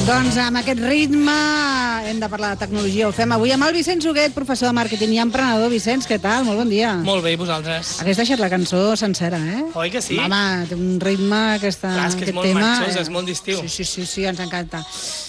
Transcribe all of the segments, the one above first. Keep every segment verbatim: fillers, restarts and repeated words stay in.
Doncs amb aquest ritme hem de parlar de tecnologia. Ho fem avui amb el Vicenç Huguet, professor de màrqueting i emprenedor. Vicenç, què tal? Molt bon dia. Molt bé, i vosaltres? Hagués deixat la cançó sencera, eh? Oi que sí? Home, té un ritme, aquesta, Clar, és que és aquest molt tema... marxós, és molt d'estiu. Sí, sí, sí, sí, ens encanta.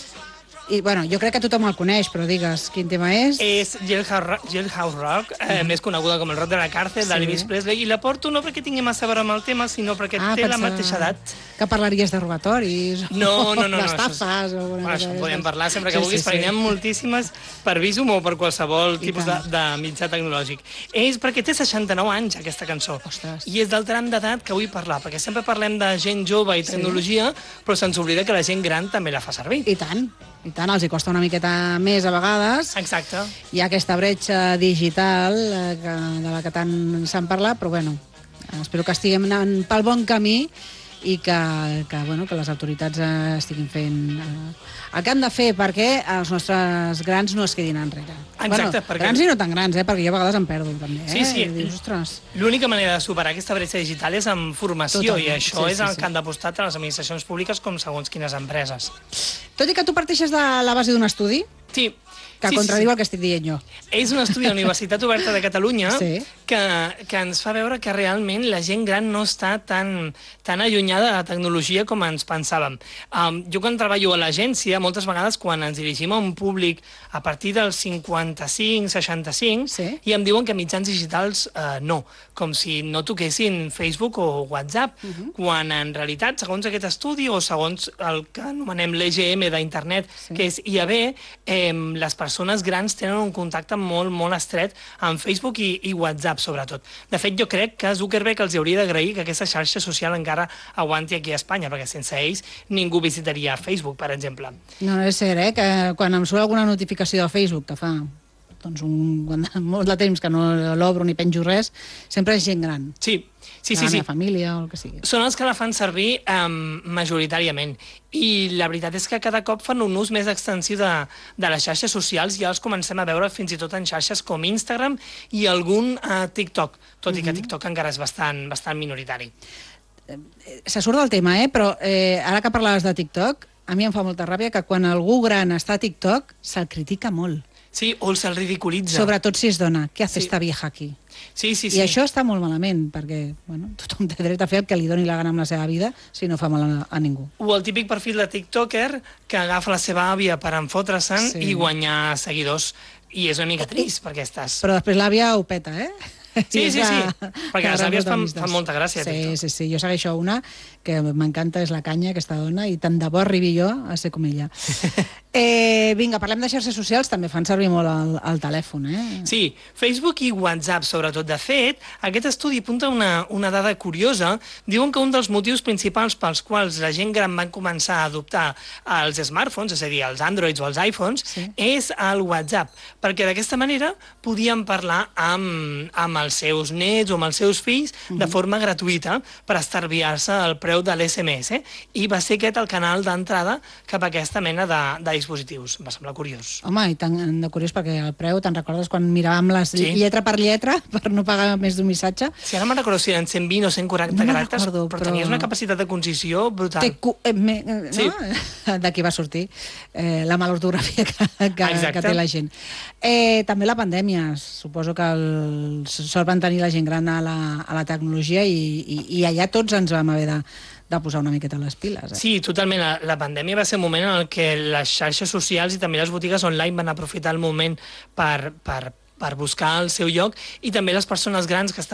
I, bueno, jo crec que tothom el coneix, però digues, quin tema és? És Jailhouse, Jailhouse Rock, eh, mm. més coneguda com el rock de la càrcel, sí. d'Elvis Presley, i la porto no perquè tingui massa a veure amb el tema, sinó perquè ah, té la mateixa edat. Que parlaries de robatoris, no, no, no, no, d'estafes... No, o bueno, això en podem parlar sempre que sí, vulguis, sí, perquè sí. N'hi ha moltíssimes per Visum o per qualsevol tipus de, de mitjà tecnològic. És perquè té seixanta-nou anys, aquesta cançó. Ostres. I és del tram d'edat que vull parlar, perquè sempre parlem de gent jove i tecnologia, sí. però se'ns oblida que la gent gran també la fa servir. I tant. I tant, els hi costa una miqueta més a vegades. Exacte. Hi ha aquesta bretxa digital eh, que, de la que tant s'han parlat, però bueno, espero que estiguem anant pel bon camí i que, que, bueno, que les autoritats eh, estiguin fent eh, el que han de fer perquè els nostres grans no es quedin enrere. Exacte, bueno, perquè... grans i no tan grans, eh, perquè jo a vegades em perdo també. Eh? Sí, sí. Dius, l'única manera de superar aquesta bretxa digital és amb formació. Totalment. I això sí, és el sí, que han d'apostar tant les administracions públiques com segons quines empreses. Tot i que tu parteixes de la base d'un estudi... Sí. Que sí, contradiu sí. el que estic dient jo. És un estudi de la Universitat Oberta de Catalunya sí. que, que ens fa veure que realment la gent gran no està tan, tan allunyada de la tecnologia com ens pensàvem. Um, jo quan treballo a l'agència, moltes vegades quan ens dirigim a un públic a partir dels cinquanta-cinc, seixanta-cinc, sí. i em diuen que mitjans digitals eh, no, com si no toquessin Facebook o WhatsApp, uh -huh. quan en realitat, segons aquest estudi o segons el que anomenem l'E G M d'internet, sí. que és I A B, eh, les persones grans tenen un contacte molt, molt estret amb Facebook i, i WhatsApp, sobretot. De fet, jo crec que Zuckerberg els hauria d'agrair que aquesta xarxa social encara aguanti aquí a Espanya, perquè sense ells ningú visitaria Facebook, per exemple. No, és cert, eh, que quan em surt alguna notificació de Facebook que fa doncs un, molt de temps que no l'obro ni penjo res, sempre és gent gran. Sí, sí, sí. La sí. meva família o el que sigui. Són els que la fan servir um, majoritàriament. I la veritat és que cada cop fan un ús més extensiu de, de les xarxes socials i ja els comencem a veure fins i tot en xarxes com Instagram i algun uh, TikTok, tot uh-huh. i que TikTok encara és bastant, bastant minoritari. Se surt del tema, eh? Però eh, ara que parlaves de TikTok, a mi em fa molta ràbia que quan algú gran està a TikTok se'l critica molt. Sí, o se'l ridiculitza. Sobretot si és dona. Què hace sí. esta vieja aquí? Sí, sí, sí. I això està molt malament, perquè bueno, tothom té dret a fer el que li doni la gana amb la seva vida si no fa mal a, a ningú. O el típic perfil de TikToker que agafa la seva àvia per enfotre-se'n sí. i guanyar seguidors. I és una mica trist, perquè estàs... Però després l'àvia ho peta, eh? Sí, sí, sí, perquè les àvies fan, fan molta gràcia. Sí, sí, sí, jo segueixo una que m'encanta, és la Canya, aquesta dona, i tant de bo arribi jo a ser com ella. eh, vinga, parlem de xarxes socials, també fan servir molt el, el telèfon, eh? Sí, Facebook i WhatsApp, sobretot. De fet, aquest estudi apunta una, una dada curiosa. Diuen que un dels motius principals pels quals la gent gran va començar a adoptar els smartphones, és a dir, els Androids o els iPhones, sí. és el WhatsApp, perquè d'aquesta manera podien parlar amb, amb els seus nets o amb els seus fills de forma gratuïta per estalviar-se el preu de l'S M S, i va ser aquest el canal d'entrada cap a aquesta mena de, de dispositius. Va semblar curiós. Home, i tant de curiós perquè el preu, te'n recordes quan miràvem les sí. lletra per lletra per no pagar més d'un missatge? Sí, ara me'n recordo si eren cent vint o cent quaranta no caràcters, recordo, però, però tenies una capacitat de concisió brutal. Te cu eh, me, eh, sí. no? D'aquí va sortir eh, la mala ortografia que, que, que té la gent. Eh, també la pandèmia, suposo que el sort van tenir la gent gran a la, a la tecnologia i, i, i allà tots ens vam haver de, de posar una miqueta les piles. Eh? Sí, totalment. La, la pandèmia va ser un moment en què les xarxes socials i també les botigues online van aprofitar el moment per, per, per buscar el seu lloc, i també les persones grans que estaven